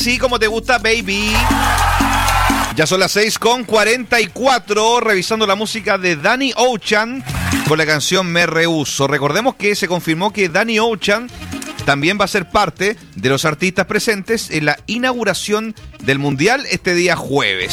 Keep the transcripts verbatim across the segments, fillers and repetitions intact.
así como te gusta, baby. Ya son las seis con cuarenta y cuatro, revisando la música de Danny Ocean con la canción Me Rehuso. Recordemos que se confirmó que Danny Ocean también va a ser parte de los artistas presentes en la inauguración del Mundial este día jueves.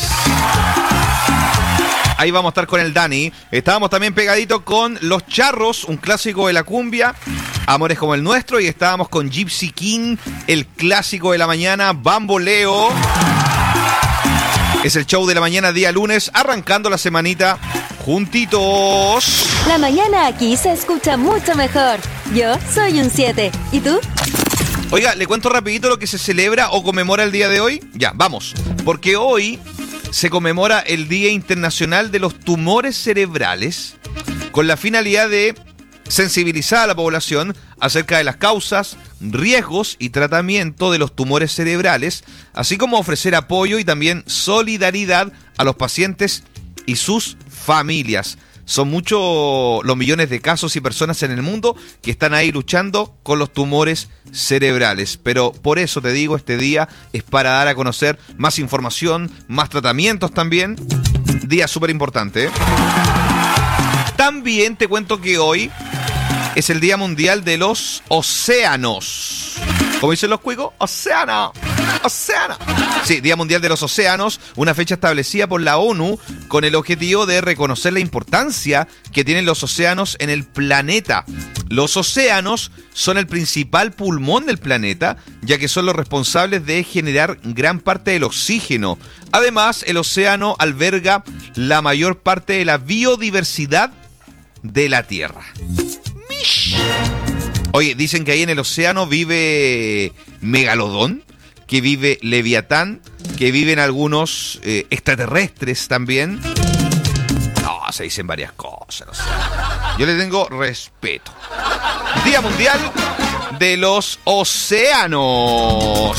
Ahí vamos a estar con el Dani. Estábamos también pegaditos con Los Charros, un clásico de la cumbia, Amores como el nuestro, y estábamos con Gypsy King, el clásico de la mañana, Bamboleo. Es el show de la mañana, día lunes, arrancando la semanita juntitos. La mañana aquí se escucha mucho mejor. Yo soy un siete. ¿Y tú? Oiga, ¿le cuento rapidito lo que se celebra o conmemora el día de hoy? Ya, vamos. Porque hoy se conmemora el Día Internacional de los Tumores Cerebrales con la finalidad de sensibilizar a la población acerca de las causas, riesgos y tratamiento de los tumores cerebrales, así como ofrecer apoyo y también solidaridad a los pacientes y sus familias. Son muchos los millones de casos y personas en el mundo que están ahí luchando con los tumores cerebrales. Pero por eso te digo, este día es para dar a conocer más información, más tratamientos también. Día súper importante, ¿eh? También te cuento que hoy es el Día Mundial de los Océanos. ¿Cómo dicen los cuicos? ¡Océano! ¡Océano! Sí, Día Mundial de los Océanos, una fecha establecida por la ONU con el objetivo de reconocer la importancia que tienen los océanos en el planeta. Los océanos son el principal pulmón del planeta, ya que son los responsables de generar gran parte del oxígeno. Además, el océano alberga la mayor parte de la biodiversidad de la Tierra. Oye, dicen que ahí en el océano vive Megalodón, que vive Leviatán, que viven algunos eh, extraterrestres también. No, se dicen varias cosas. O sea, yo le tengo respeto. Día Mundial de los Océanos.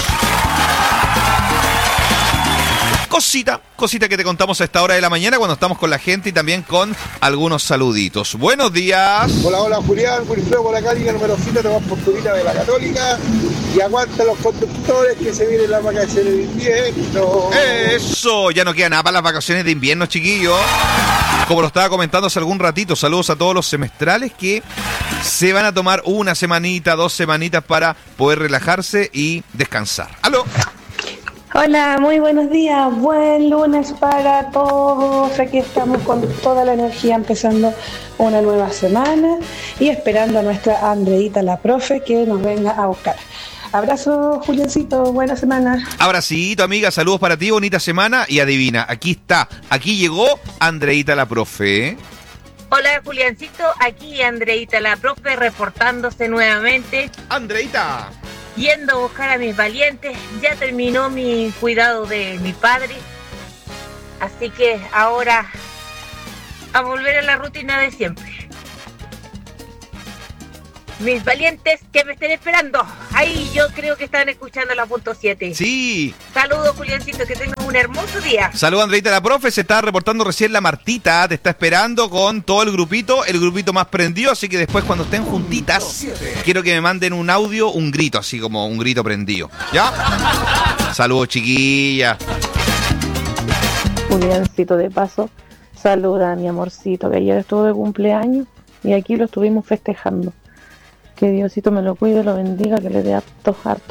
Cosita, cosita que te contamos a esta hora de la mañana cuando estamos con la gente y también con algunos saluditos. Buenos días. Hola, hola Julián, Wilfredo por acá, línea número siete, te vas por Turita de la Católica y aguanta los conductores que se vienen las vacaciones de invierno. Eso, ya no queda nada para las vacaciones de invierno, chiquillos. Como lo estaba comentando hace algún ratito, saludos a todos los semestrales que se van a tomar una semanita, dos semanitas para poder relajarse y descansar. ¡Aló! Hola, muy buenos días, buen lunes para todos, aquí estamos con toda la energía empezando una nueva semana y esperando a nuestra Andreita la profe que nos venga a buscar. Abrazo, Juliancito, buena semana. Abracito, amiga, saludos para ti, bonita semana y adivina, aquí está, aquí llegó Andreita la profe. Hola, Juliancito, aquí Andreita la profe reportándose nuevamente. Andreita. Yendo a buscar a mis valientes, ya terminó mi cuidado de mi padre, así que ahora a volver a la rutina de siempre. Mis valientes que me estén esperando, ahí yo creo que están escuchando la punto siete. Sí. Saludos, Juliancito, que tengan un hermoso día. Saludos, Andreita la profe, se está reportando recién la Martita, te está esperando con todo el grupito, el grupito más prendido, así que después cuando estén juntitas, quiero que me manden un audio, un grito, así como un grito prendido, ¿ya? Saludos, chiquilla. Juliancito, de paso, saluda a mi amorcito, que ayer estuvo de cumpleaños y aquí lo estuvimos festejando. Que Diosito me lo cuide, lo bendiga, que le dé hartos, hartos